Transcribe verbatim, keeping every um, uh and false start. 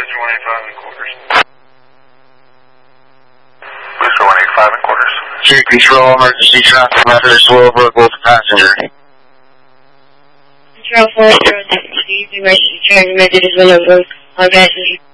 Booster one eighty-five and quarters. Booster one eighty-five and quarters. Street Control, emergency traffic method, Willowbrook with passenger. Control four zero six, emergency traffic method is Willowbrook, all passenger.